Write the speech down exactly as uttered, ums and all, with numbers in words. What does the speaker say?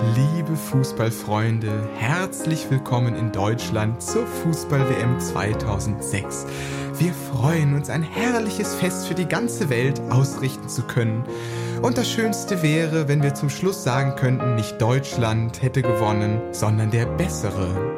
Liebe Fußballfreunde, herzlich willkommen in Deutschland zur Fußball-W M zweitausendsechs. Wir freuen uns, ein herrliches Fest für die ganze Welt ausrichten zu können. Und das Schönste wäre, wenn wir zum Schluss sagen könnten, nicht Deutschland hätte gewonnen, sondern der Bessere.